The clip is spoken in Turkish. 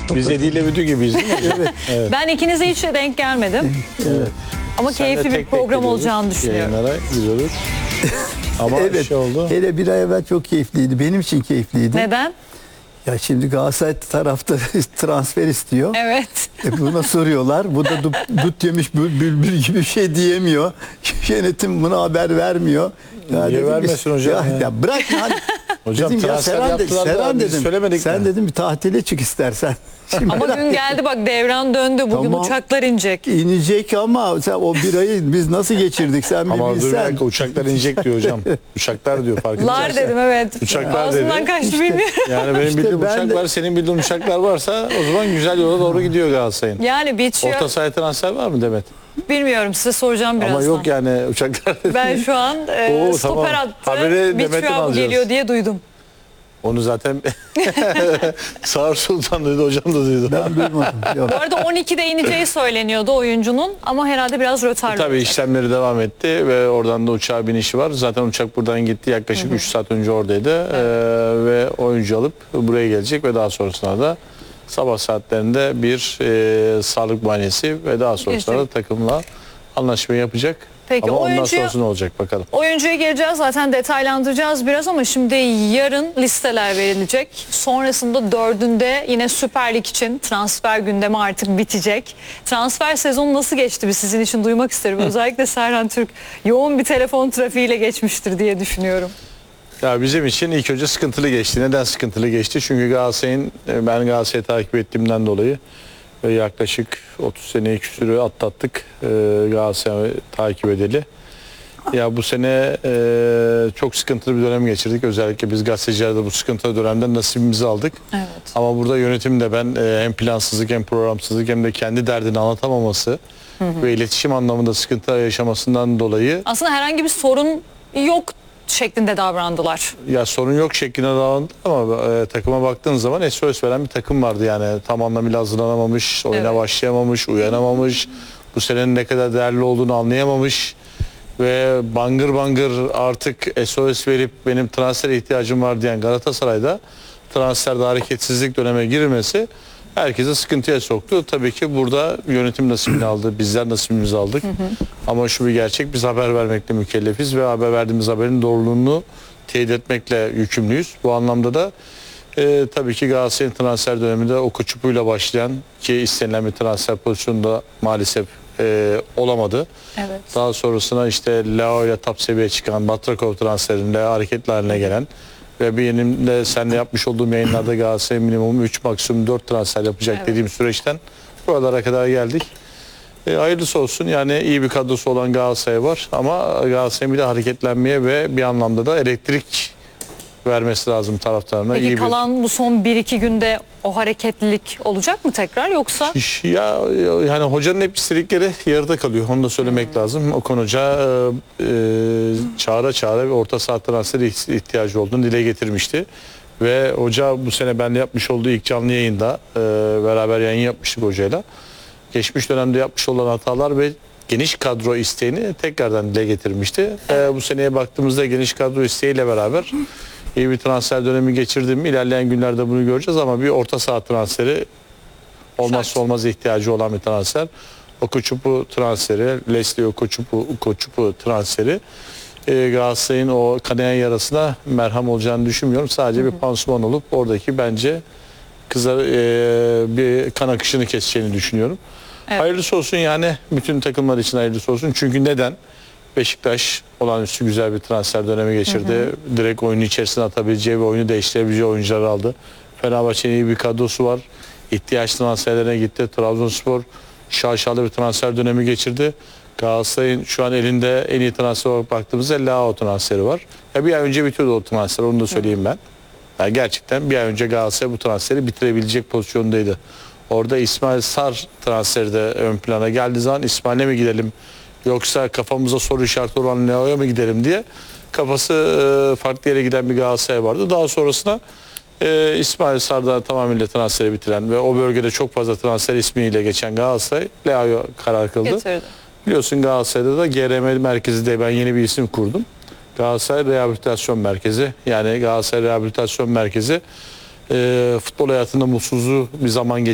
Biz Edi ile Büdü gibiyiz değil mi? Evet. Evet. Ben ikinize hiç denk gelmedim. Evet. Ama Senle keyifli bir tek tek program gidiyoruz, olacağını düşünüyorum. Yayınlara gidiyoruz. Ama Evet. şey oldu. Hele bir ay evvel çok keyifliydi. Benim için keyifliydi. Neden? Ya şimdi Galatasaray taraftarı transfer istiyor. Evet. Buna soruyorlar. Bu da dut yemiş bülbül gibi bir şey diyemiyor. Yönetim buna haber vermiyor. Ya Niye dedim, vermesin hocam ya? Ya bırak hani. Hocam dedim ya transfer Serhan, yaptılar da Serhan biz dedim. söylemedik Sen mi? dedim bir tatile çık istersen. Şimdi Ama bırak. gün geldi bak, devran döndü. Bugün Tamam. uçaklar inecek. İnecek ama sen o bir ayı biz nasıl geçirdik sen bir Ama dur bir bilsen. dakika, uçaklar inecek diyor hocam. Uçaklar diyor, farkında Lar mısın? dedim, evet. Uçaklar Ağzından dedi. kaçtı İşte. bilmiyorum. Yani benim İşte bildiğim ben uçaklar, de- senin bildiğin uçaklar varsa o zaman güzel yola doğru gidiyor Galatasaray'ın. Yani bitiyor. Orta sahaya transfer var mı Demet? Bilmiyorum, size soracağım birazdan. Ama yok yani uçaklar. Ben şu an Oo, stoper tamam. attı. Haberi Demet'ten Bitiyor bu alacağız. geliyor diye duydum. Onu zaten Sağır Sultan duydu, hocam da duydu. Ben duymadım. Yok. Bu arada 12'de ineceği söyleniyordu oyuncunun ama herhalde biraz rötarlı. Tabii işlemleri devam etti ve oradan da uçağa binişi var. Zaten uçak buradan gitti, yaklaşık 3 saat önce oradaydı. Ve oyuncu alıp buraya gelecek ve daha sonrasında da sabah saatlerinde bir sağlık muayenesi ve daha sonrasında da takımla anlaşma yapacak. Peki, Ama ondan oyuncuyu- sonrası ne olacak bakalım. Oyuncuya geleceğiz, zaten detaylandıracağız biraz ama şimdi yarın listeler verilecek. Sonrasında 4'ünde yine Süper Lig için transfer gündemi artık bitecek. Transfer sezonu nasıl geçti bir sizin için duymak isterim. Özellikle Serhan Türk yoğun bir telefon trafiğiyle geçmiştir diye düşünüyorum. Ya bizim için ilk önce sıkıntılı geçti. Neden sıkıntılı geçti? Çünkü Galatasaray'ın, ben Galatasaray'ı takip ettiğimden dolayı ve yaklaşık 30 seneyi küsürü atlattık Galatasaray'ı takip edeli. Ya bu sene çok sıkıntılı bir dönem geçirdik. Özellikle biz gazeteciler de bu sıkıntılı dönemden nasibimizi aldık. Evet. Ama burada yönetim de ben hem plansızlık hem programsızlık hem de kendi derdini anlatamaması ve iletişim anlamında sıkıntı yaşamasından dolayı Aslında herhangi bir sorun yok şeklinde davrandılar. ya sorun yok şeklinde davrandı ama takıma baktığın zaman SOS veren bir takım vardı, yani tam anlamıyla hazırlanamamış, oyuna Evet. başlayamamış, uyanamamış, bu senenin ne kadar değerli olduğunu anlayamamış ve bangır bangır artık SOS verip benim transfer ihtiyacım var diyen Galatasaray'da transferde hareketsizlik döneme girmesi herkese sıkıntıya soktu. Tabii ki burada yönetim nasibini aldı, bizler nasibimizi aldık. Ama şu bir gerçek, biz haber vermekle mükellefiz ve haber verdiğimiz haberin doğruluğunu teyit etmekle yükümlüyüz. Bu anlamda da tabii ki Galatasaray'ın transfer döneminde o çupuyla başlayan ki istenilen bir transfer pozisyonunda maalesef olamadı. Evet. Daha sonrasına işte Leo ile top seviyeye çıkan Batrakov transferinde hareketli haline gelen ve benim de seninle yapmış olduğum yayınlarda Galatasaray minimum 3 maksimum 4 transfer yapacak Evet. dediğim süreçten buralara kadar geldik. Hayırlısı olsun, yani iyi bir kadrosu olan Galatasaray var ama Galatasaray'ın bir de hareketlenmeye ve bir anlamda da elektrik vermesi lazım taraftarına. Peki İyi kalan bu son 1-2 günde o hareketlilik olacak mı tekrar yoksa? Ya yani hocanın hep istedikleri yarıda kalıyor. Onu da söylemek lazım. Okan Hoca çağıra çağıra bir orta saha transferi ihtiyacı olduğunu dile getirmişti. Ve hoca bu sene benimle yapmış olduğu ilk canlı yayında beraber yayın yapmıştık hocayla. Geçmiş dönemde yapmış olan hatalar ve geniş kadro isteğini tekrardan dile getirmişti. Bu seneye baktığımızda geniş kadro isteğiyle beraber iyi bir transfer dönemi geçirdim. İlerleyen günlerde bunu göreceğiz ama bir orta saha transferi olmazsa olmaz ihtiyacı olan bir transfer. Okoçupu transferi, Leslie Okoçupu transferi Galatasaray'ın o kanayan yarasına merhem olacağını düşünmüyorum. Sadece bir pansuman olup oradaki bence bir kan akışını keseceğini düşünüyorum. Evet. Hayırlısı olsun, yani bütün takımlar için hayırlısı olsun. Çünkü neden? Beşiktaş olağanüstü güzel bir transfer dönemi geçirdi. Direkt oyunu içerisine atabileceği ve oyunu değiştirebileceği oyuncular aldı. Fenerbahçe'nin iyi bir kadrosu var. İhtiyaç transferlerine gitti. Trabzonspor şaşalı bir transfer dönemi geçirdi. Galatasaray'ın şu an elinde en iyi transfer olarak baktığımızda Leao transferi var. Ya bir ay önce bitiyordu o transfer, onu da söyleyeyim ben. Yani gerçekten bir ay önce Galatasaray bu transferi bitirebilecek pozisyondaydı. Orada İsmail Sarr transferi de ön plana geldiği zaman İsmail'e mi gidelim yoksa kafamıza soru işareti olan Leo'ya mı gidelim diye kafası farklı yere giden bir Galatasaray vardı. Daha sonrasında İsmail Sarr'dan tamamıyla transferi bitiren ve o bölgede çok fazla transfer ismiyle geçen Galatasaray Leo'ya karar kıldı. Getirdi. Biliyorsun Galatasaray'da da GRM merkezi de ben yeni bir isim kurdum. Galatasaray Rehabilitasyon Merkezi. Yani Galatasaray Rehabilitasyon Merkezi futbol hayatında mutsuzluğu bir zaman